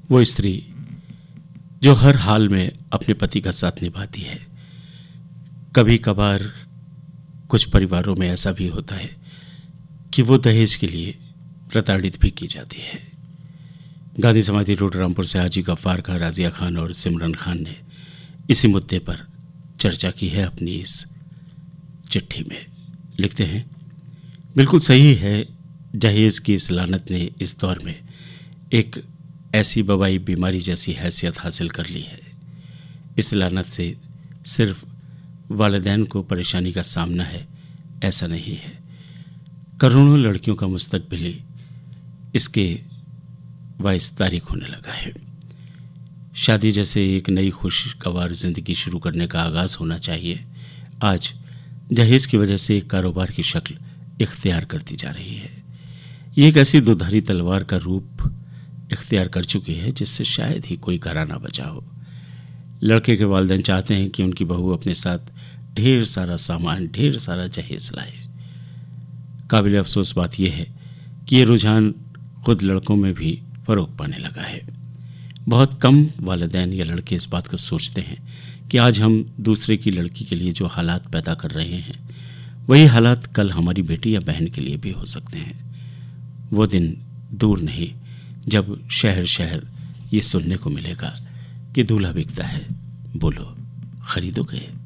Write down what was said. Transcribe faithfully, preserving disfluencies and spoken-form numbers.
वो स्त्री जो हर हाल में अपने पति का साथ निभाती है। कभी कभार कुछ परिवारों में ऐसा भी होता है कि वो दहेज के लिए प्रताड़ित भी की जाती है। गांधी समाधि रोड रामपुर से हाजी गफ्फार खान, राजिया खान और सिमरन खान ने इसी मुद्दे पर चर्चा की है अपनी इस चिट्ठी में। लिखते हैं, बिल्कुल सही है, दहेज की इस लानत ने इस दौर में एक ऐसी वबाई बीमारी जैसी हैसियत हासिल कर ली है। इस लानत से सिर्फ वालिदैन को परेशानी का सामना है ऐसा नहीं है, करोड़ों लड़कियों का मुस्तकबिल ही इसके बाइस तारीख होने लगा है। शादी जैसे एक नई खुशगवार जिंदगी शुरू करने का आगाज होना चाहिए, आज दहेज की वजह से एक कारोबार की शक्ल इख्तियार करती जा रही है। ये एक ऐसी दुधारी तलवार का रूप इख्तियार कर चुकी है जिससे शायद ही कोई घराना बचा हो। लड़के के वालिदैन चाहते हैं कि उनकी बहू अपने साथ ढेर सारा सामान, ढेर सारा जहेज लाए। काबिल अफसोस बात यह है कि ये रुझान खुद लड़कों में भी फरोग पाने लगा है। बहुत कम वालिदैन या लड़के इस बात को सोचते हैं कि आज हम दूसरे की लड़की के लिए जो हालात पैदा कर रहे हैं वही हालात कल हमारी बेटी या बहन के लिए भी हो सकते हैं। वो दिन दूर नहीं जब शहर शहर ये सुनने को मिलेगा कि दूल्हा बिकता है, बोलो खरीदोगे?